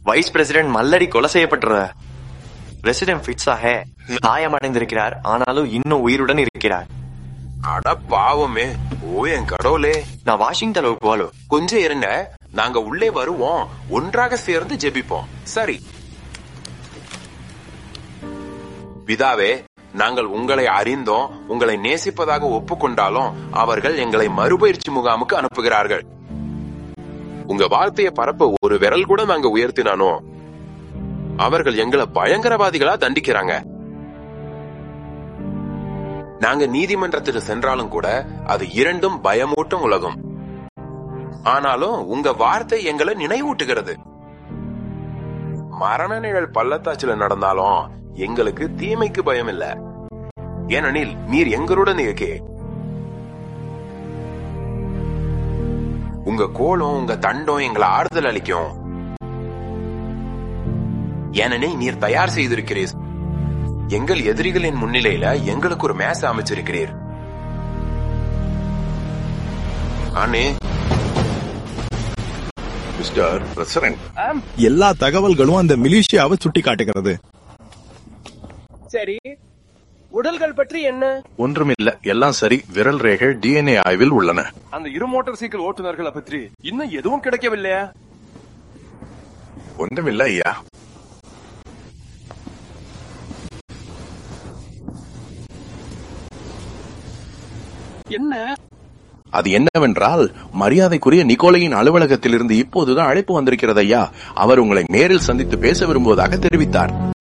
Vice president மல்லடி கொலை செய்யப்பட்டுற president ஃபிட்ஸாக காயமடைந்திருக்கிறார். ஆனாலும் இன்னும் உயிருடன் இருக்கிறார். அட பாவமே, ஓ என் கடவுளே. நான் வாஷிங்டன் போலோ. கொஞ்சம் இருங்க, நாங்க உள்ளே வருவோம், ஒன்றாக சேர்ந்து ஜெபிப்போம். சரி பிதாவே, நாங்கள் உங்களை அறிந்தோம், உங்களை நேசிப்பதாக ஒப்புக்கொண்டாலும் அவர்கள் எங்களை மறுபயிற்சி முகாமுக்கு அனுப்புகிறார்கள். உங்க வார்த்தையை பரப்ப ஒரு விரல் கூட நாங்க உயர்த்தினானோ அவர்கள் எங்களை பயங்கரவாதிகளா தண்டிக்கிறாங்க. நாங்க நீதிமன்றத்துக்கு சென்றாலும் கூட அது இரண்டும் பயமூட்டும் உலகம். ஆனாலும் உங்க வார்த்தை எங்களை நினைவூட்டுகிறது. மரண நிழல் பள்ளத்தாச்சில நடந்தாலும் எங்களுக்கு தீமைக்கு பயம் இல்ல, ஏனெனில் நீர் எங்களுடன் இருக்கே. உங்க கோலம் உங்க தண்டம் எங்களை ஆறுதல் அளிக்கும், ஏனெனில் நீர் தயார் செய்திருக்கிறீர். எங்கள் எதிரிகளின் முன்னிலையில எங்களுக்கு ஒரு மேசை அமைச்சிருக்கிறீர். அண்ணே, மிஸ்டர் பிரசிடென்ட், எல்லா தகவல்களும் அந்த மிலிஷியாவை சுட்டி காட்டுகிறது. சரி, உடல்கள் பற்றி என்ன? ஒன்றுமில்ல, எல்லாம் சரி. விரல் ரேகை டிஎன்ஏ ஆய்வில் உள்ளன. அந்த இரு மோட்டார் சைக்கிள் ஓட்டுநர்களை பற்றி இன்னும் எதுவும் கிடைக்கவில்லையா? ஒன்றுமில்ல ஐயா. என்ன? அது என்னவென்றால், மரியாதைக்குரிய நிக்கோலையின் அலுவலகத்திலிருந்து இப்போதுதான் அழைப்பு வந்திருக்கிறது ஐயா. அவர் உங்களை நேரில் சந்தித்து பேச விரும்புவதாக தெரிவித்தார்.